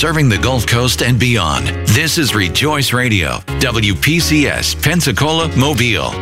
serving the Gulf Coast and beyond. This is Rejoice Radio, WPCS, Pensacola, Mobile.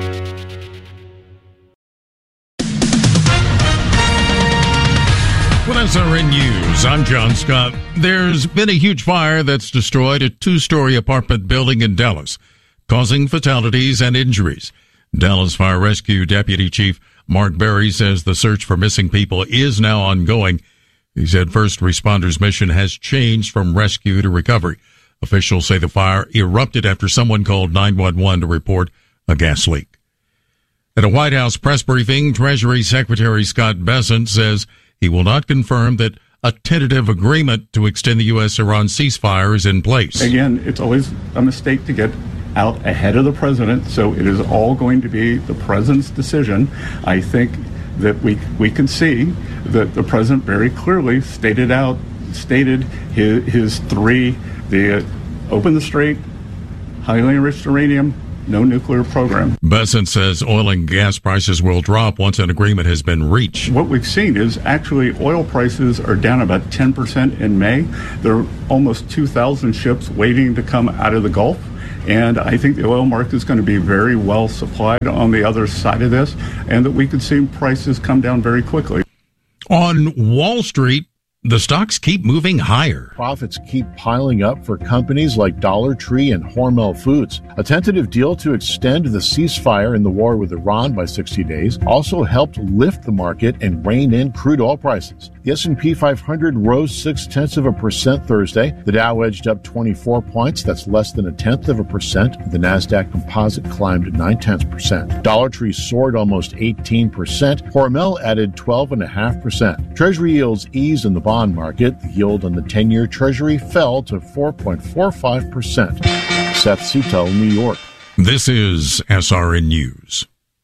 With SRN News, I'm John Scott. There's been a huge fire that's destroyed a two-story apartment building in Dallas, causing fatalities and injuries. Dallas Fire Rescue Deputy Chief Mark Berry says the search for missing people is now ongoing. He said first responders' mission has changed from rescue to recovery. Officials say the fire erupted after someone called 911 to report a gas leak. At a White House press briefing, Treasury Secretary Scott Bessent says he will not confirm that a tentative agreement to extend the U.S.-Iran ceasefire is in place. Again, it's always a mistake to get out ahead of the president, so it is all going to be the president's decision. I think that we can see that the president very clearly stated his three: open the strait, highly enriched uranium, no nuclear program. Bessent says oil and gas prices will drop once an agreement has been reached. What we've seen is actually oil prices are down about 10% in May. There are almost 2,000 ships waiting to come out of the Gulf. And I think the oil market is going to be very well supplied on the other side of this, and that we could see prices come down very quickly. On Wall Street, the stocks keep moving higher. Profits keep piling up for companies like Dollar Tree and Hormel Foods. A tentative deal to extend the ceasefire in the war with Iran by 60 days also helped lift the market and rein in crude oil prices. The S&P 500 rose 0.6% Thursday. The Dow edged up 24 points. That's less than 0.1%. The Nasdaq Composite climbed 0.9%. Dollar Tree soared almost 18%. Hormel added 12.5%. Treasury yields eased in the bond market. The yield on the 10-year Treasury fell to 4.45%. Seth Sutel, New York. This is SRN News.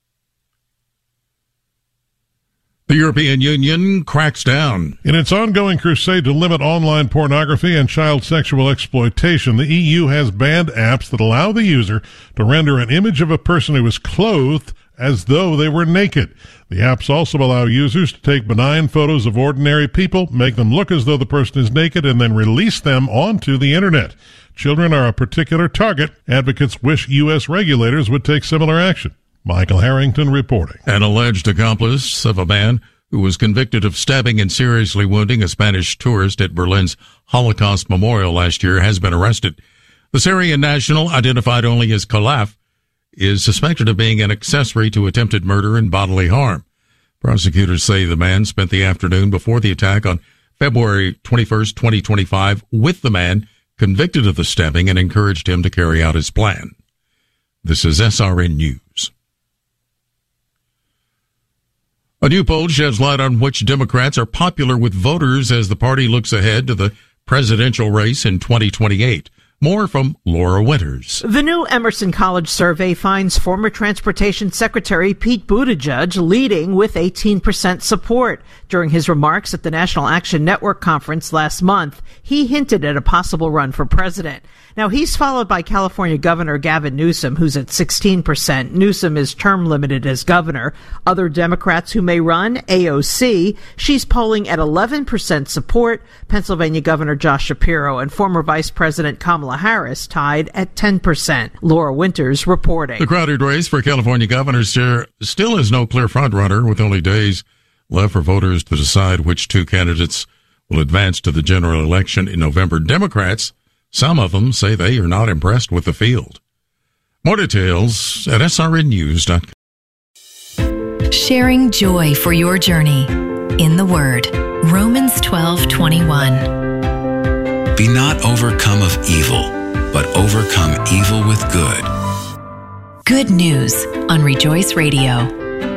The European Union cracks down. In its ongoing crusade to limit online pornography and child sexual exploitation, the EU has banned apps that allow the user to render an image of a person who is clothed as though they were naked. The apps also allow users to take benign photos of ordinary people, make them look as though the person is naked, and then release them onto the internet. Children are a particular target. Advocates wish U.S. regulators would take similar action. Michael Harrington reporting. An alleged accomplice of a man who was convicted of stabbing and seriously wounding a Spanish tourist at Berlin's Holocaust Memorial last year has been arrested. The Syrian national, identified only as Khalaf, is suspected of being an accessory to attempted murder and bodily harm. Prosecutors say the man spent the afternoon before the attack on February 21st, 2025, with the man convicted of the stabbing and encouraged him to carry out his plan. This is SRN News. A new poll sheds light on which Democrats are popular with voters as the party looks ahead to the presidential race in 2028. More from Laura Winters. The new Emerson College survey finds former Transportation Secretary Pete Buttigieg leading with 18% support. During his remarks at the National Action Network conference last month, he hinted at a possible run for president. Now, he's followed by California Governor Gavin Newsom, who's at 16%. Newsom is term limited as governor. Other Democrats who may run, AOC, she's polling at 11% support. Pennsylvania Governor Josh Shapiro and former Vice President Kamala Harris tied at 10%. Laura Winters reporting. The crowded race for California governor's chair still has no clear frontrunner, with only days left for voters to decide which two candidates will advance to the general election in November. Democrats, some of them, say they are not impressed with the field. More details at srnnews.com. Sharing joy for your journey. In the Word, Romans 12:21. Be not overcome of evil, but overcome evil with good. Good news on Rejoice Radio.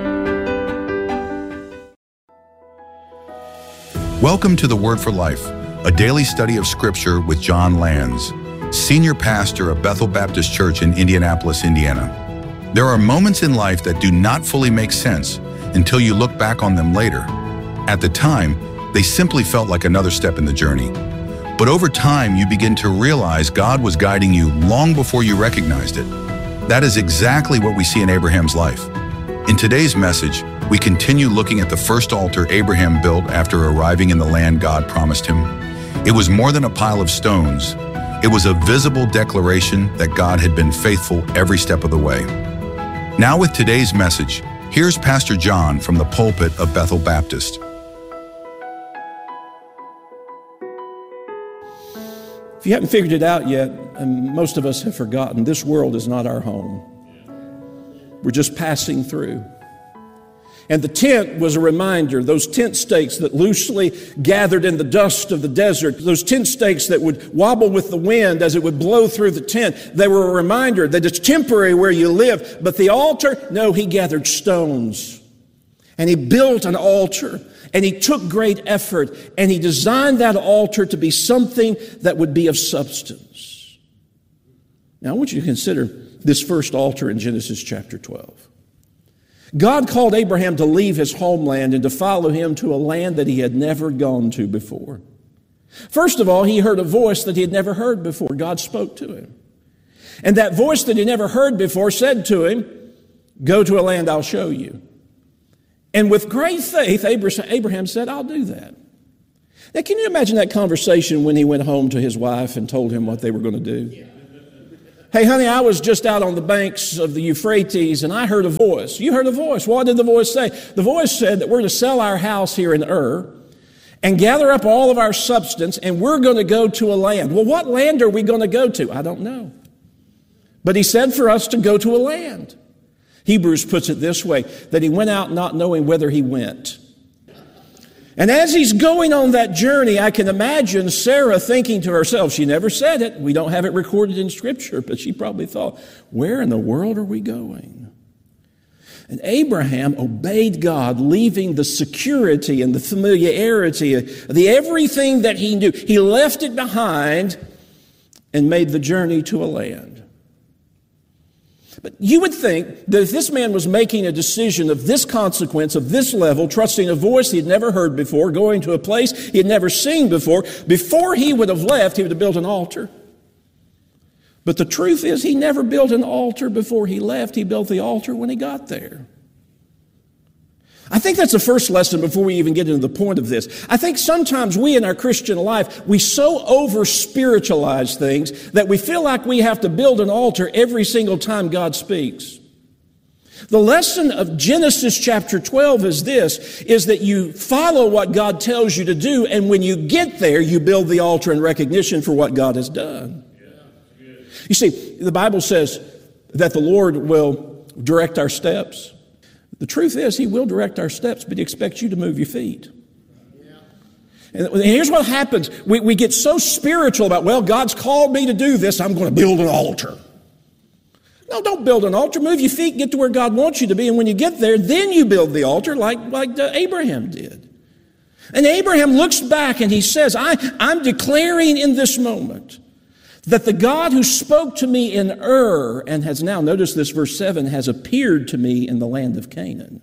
Welcome to the Word for Life, a daily study of Scripture with John Lands, Senior Pastor of Bethel Baptist Church in Indianapolis, Indiana. There are moments in life that do not fully make sense until you look back on them later. At the time, they simply felt like another step in the journey. But over time, you begin to realize God was guiding you long before you recognized it. That is exactly what we see in Abraham's life. In today's message, we continue looking at the first altar Abraham built after arriving in the land God promised him. It was more than a pile of stones. It was a visible declaration that God had been faithful every step of the way. Now with today's message, here's Pastor John from the pulpit of Bethel Baptist. If you haven't figured it out yet, and most of us have forgotten, this world is not our home. We're just passing through. And the tent was a reminder, those tent stakes that loosely gathered in the dust of the desert, those tent stakes that would wobble with the wind as it would blow through the tent, they were a reminder that it's temporary where you live. But the altar, no, he gathered stones. And he built an altar. And he took great effort. And he designed that altar to be something that would be of substance. Now I want you to consider this first altar in Genesis chapter 12. God called Abraham to leave his homeland and to follow him to a land that he had never gone to before. First of all, he heard a voice that he had never heard before. God spoke to him. And that voice that he never heard before said to him, "Go to a land I'll show you." And with great faith, Abraham said, "I'll do that." Now, can you imagine that conversation when he went home to his wife and told him what they were going to do? "Hey, honey, I was just out on the banks of the Euphrates and I heard a voice." You heard a voice. What did the voice say? The voice said that we're to sell our house here in Ur and gather up all of our substance and we're going to go to a land. Well, what land are we going to go to? I don't know. But he said for us to go to a land. Hebrews puts it this way, that he went out not knowing whether he went. And as he's going on that journey, I can imagine Sarah thinking to herself, she never said it, we don't have it recorded in Scripture, but she probably thought, where in the world are we going? And Abraham obeyed God, leaving the security and the familiarity, the everything that he knew. He left it behind and made the journey to a land. But you would think that if this man was making a decision of this consequence, of this level, trusting a voice he had never heard before, going to a place he had never seen before he would have left, he would have built an altar. But the truth is, he never built an altar before he left. He built the altar when he got there. I think that's the first lesson before we even get into the point of this. I think sometimes we in our Christian life, we so over-spiritualize things that we feel like we have to build an altar every single time God speaks. The lesson of Genesis chapter 12 is this, is that you follow what God tells you to do, and when you get there, you build the altar in recognition for what God has done. You see, the Bible says that the Lord will direct our steps. The truth is, he will direct our steps, but he expects you to move your feet. And here's what happens. We get so spiritual about, well, God's called me to do this, I'm going to build an altar. No, don't build an altar. Move your feet, get to where God wants you to be, and when you get there, then you build the altar like Abraham did. And Abraham looks back and he says, I'm declaring in this moment that the God who spoke to me in Ur and has now, notice this, verse 7, has appeared to me in the land of Canaan.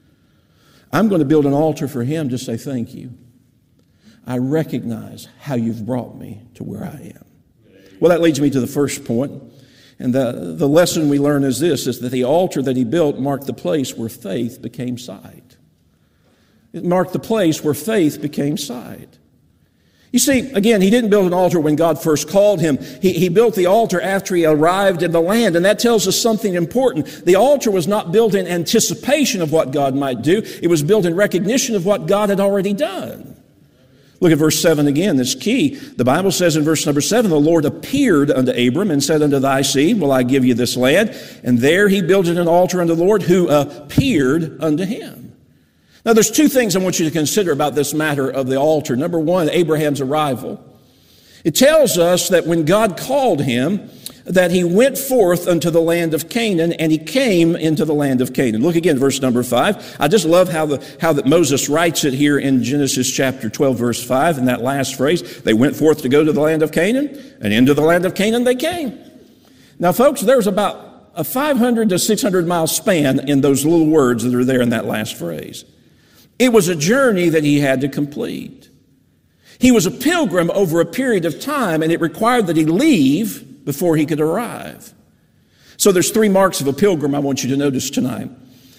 I'm going to build an altar for him to say thank you. I recognize how you've brought me to where I am. Well, that leads me to the first point. And the lesson we learn is this, is that the altar that he built marked the place where faith became sight. It marked the place where faith became sight. You see, again, he didn't build an altar when God first called him. He built the altar after he arrived in the land, and that tells us something important. The altar was not built in anticipation of what God might do. It was built in recognition of what God had already done. Look at verse 7 again. That's key. The Bible says in verse number 7, the Lord appeared unto Abram and said, unto thy seed will I give you this land. And there he builded an altar unto the Lord who appeared unto him. Now, there's two things I want you to consider about this matter of the altar. Number one, Abraham's arrival. It tells us that when God called him, that he went forth unto the land of Canaan, and he came into the land of Canaan. Look again, verse number 5. I just love how that Moses writes it here in Genesis chapter 12, verse 5, in that last phrase. They went forth to go to the land of Canaan, and into the land of Canaan they came. Now, folks, there's about a 500 to 600 mile span in those little words that are there in that last phrase. It was a journey that he had to complete. He was a pilgrim over a period of time, and it required that he leave before he could arrive. So there's three marks of a pilgrim I want you to notice tonight.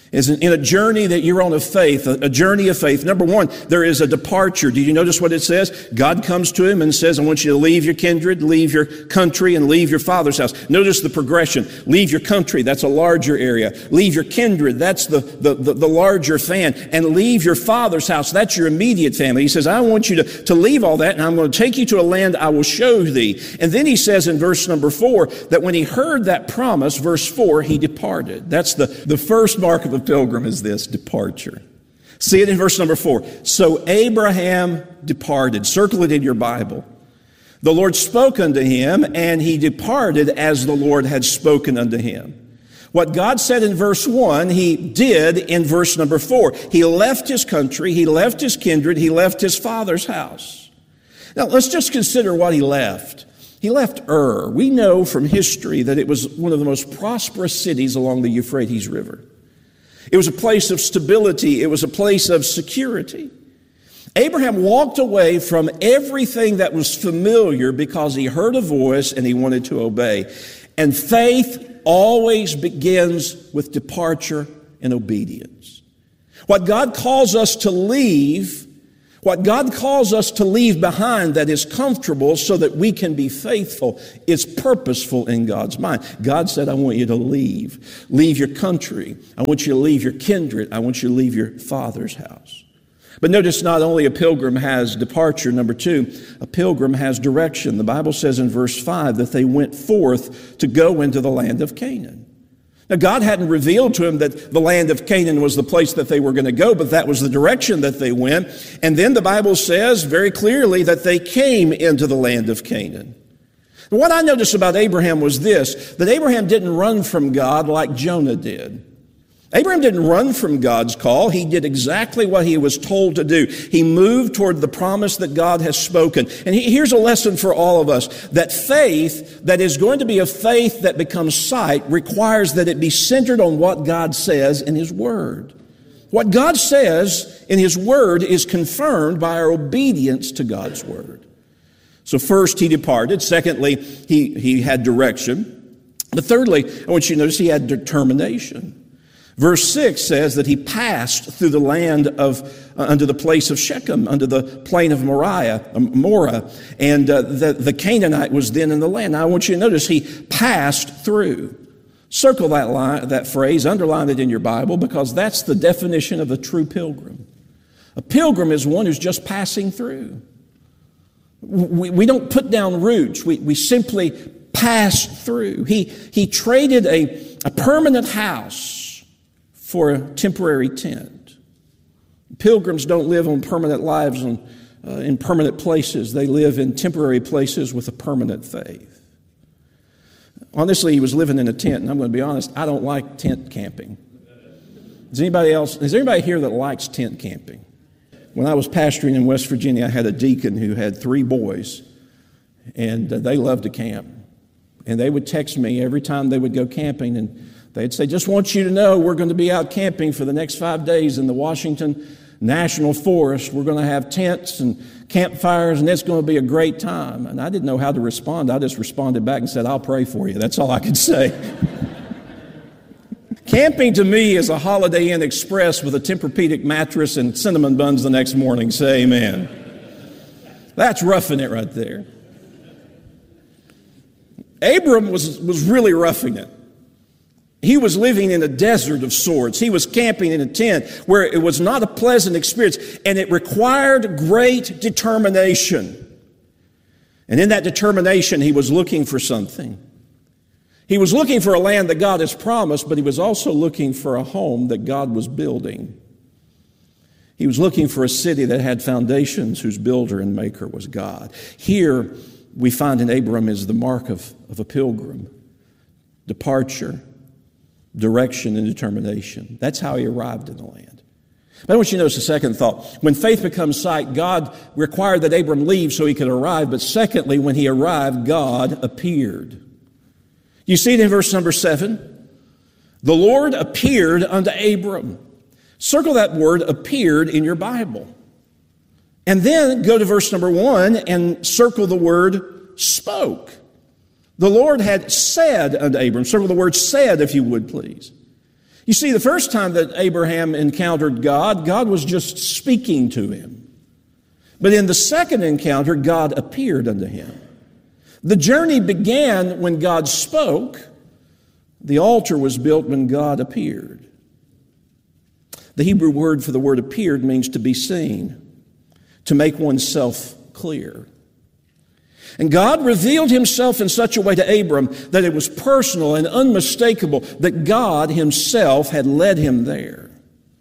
Is in a journey that you're on of faith, a journey of faith. Number one, there is a departure. Did you notice what it says? God comes to him and says, I want you to leave your kindred, leave your country, and leave your father's house. Notice the progression. Leave your country, that's a larger area. Leave your kindred, that's the larger fan. And leave your father's house, that's your immediate family. He says, I want you to leave all that, and I'm going to take you to a land I will show thee. And then he says in verse number 4, that when he heard that promise, verse 4, he departed. That's the first mark of a pilgrim is this, departure. See it in verse number 4. So Abraham departed. Circle it in your Bible. The Lord spoke unto him, and he departed as the Lord had spoken unto him. What God said in verse 1, he did in verse number 4. He left his country, he left his kindred, he left his father's house. Now let's just consider what he left. He left Ur. We know from history that it was one of the most prosperous cities along the Euphrates River. It was a place of stability. It was a place of security. Abraham walked away from everything that was familiar because he heard a voice and he wanted to obey. And faith always begins with departure and obedience. What God calls us to leave behind that is comfortable so that we can be faithful is purposeful in God's mind. God said, I want you to leave. Leave your country. I want you to leave your kindred. I want you to leave your father's house. But notice not only a pilgrim has departure, number 2, a pilgrim has direction. The Bible says in verse 5 that they went forth to go into the land of Canaan. Now, God hadn't revealed to him that the land of Canaan was the place that they were going to go, but that was the direction that they went. And then the Bible says very clearly that they came into the land of Canaan. And what I noticed about Abraham was this, that Abraham didn't run from God like Jonah did. Abraham didn't run from God's call. He did exactly what he was told to do. He moved toward the promise that God has spoken. And here's a lesson for all of us, that faith that is going to be a faith that becomes sight requires that it be centered on what God says in His Word. What God says in His Word is confirmed by our obedience to God's Word. So first, he departed. Secondly, he had direction. But thirdly, I want you to notice he had determination. Verse 6 says that he passed through the land under the place of Shechem, under the plain of Morah, and the Canaanite was then in the land. Now I want you to notice he passed through. Circle that phrase, underline it in your Bible, because that's the definition of a true pilgrim. A pilgrim is one who's just passing through. We don't put down roots. We simply pass through. He traded a permanent house for a temporary tent. Pilgrims don't live on permanent lives in permanent places. They live in temporary places with a permanent faith. Honestly, he was living in a tent, and I'm going to be honest, I don't like tent camping. Is there anybody here that likes tent camping? When I was pastoring in West Virginia, I had a deacon who had 3 boys, and they loved to camp. And they would text me every time they would go camping, and they'd say, just want you to know we're going to be out camping for the next 5 days in the Washington National Forest. We're going to have tents and campfires, and it's going to be a great time. And I didn't know how to respond. I just responded back and said, I'll pray for you. That's all I could say. Camping to me is a Holiday Inn Express with a Tempur-Pedic mattress and cinnamon buns the next morning. Say amen. That's roughing it right there. Abram was really roughing it. He was living in a desert of sorts. He was camping in a tent where it was not a pleasant experience, and it required great determination. And in that determination, he was looking for something. He was looking for a land that God has promised, but he was also looking for a home that God was building. He was looking for a city that had foundations whose builder and maker was God. Here we find in Abram is the mark of a pilgrim. Departure, direction, and determination. That's how he arrived in the land. But I want you to notice a second thought. When faith becomes sight, God required that Abram leave so he could arrive. But secondly, when he arrived, God appeared. You see it in verse number 7. The Lord appeared unto Abram. Circle that word appeared in your Bible. And then go to verse number 1 and circle the word spoke. The Lord had said unto Abram. Circle the word said, if you would, please. You see, the first time that Abraham encountered God, God was just speaking to him. But in the second encounter, God appeared unto him. The journey began when God spoke. The altar was built when God appeared. The Hebrew word for the word appeared means to be seen, to make oneself clear. And God revealed himself in such a way to Abram that it was personal and unmistakable that God himself had led him there.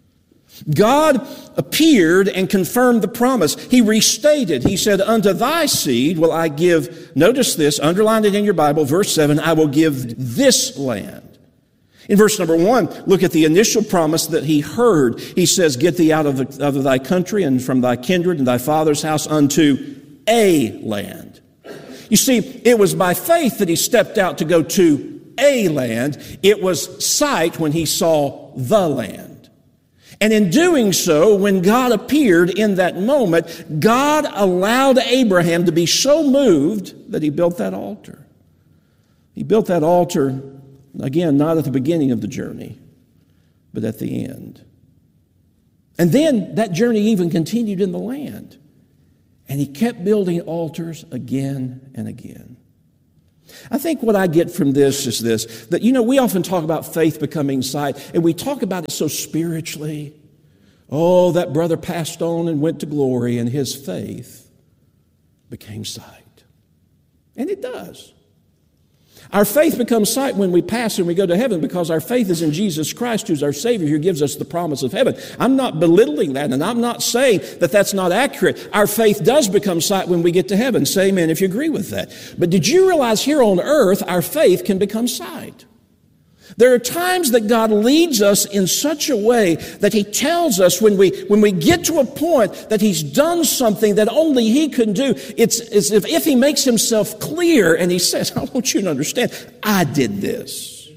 God appeared and confirmed the promise. He restated, he said, unto thy seed will I give, notice this, underline it in your Bible, verse 7, I will give this land. In verse number 1, look at the initial promise that he heard. He says, get thee out of thy country and from thy kindred and thy father's house unto a land. You see, it was by faith that he stepped out to go to a land. It was sight when he saw the land. And in doing so, when God appeared in that moment, God allowed Abraham to be so moved that he built that altar. He built that altar, again, not at the beginning of the journey, but at the end. And then that journey even continued in the land. And he kept building altars again and again. I think what I get from this is this, that, we often talk about faith becoming sight, and we talk about it so spiritually. Oh, that brother passed on and went to glory, and his faith became sight. And it does. Our faith becomes sight when we pass and we go to heaven because our faith is in Jesus Christ, who's our Savior, who gives us the promise of heaven. I'm not belittling that, and I'm not saying that that's not accurate. Our faith does become sight when we get to heaven. Say amen if you agree with that. But did you realize here on earth, our faith can become sight? There are times that God leads us in such a way that he tells us when we get to a point that he's done something that only he can do, it's as if he makes himself clear and he says, I want you to understand, I did this.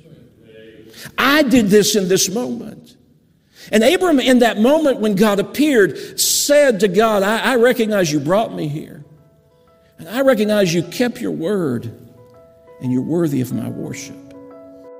I did this in this moment. And Abram, in that moment when God appeared, said to God, I recognize you brought me here. And I recognize you kept your word and you're worthy of my worship.